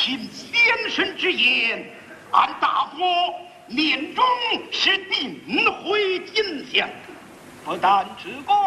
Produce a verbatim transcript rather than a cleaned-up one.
听先生之言，俺大伯年终是定会进相，不但这个。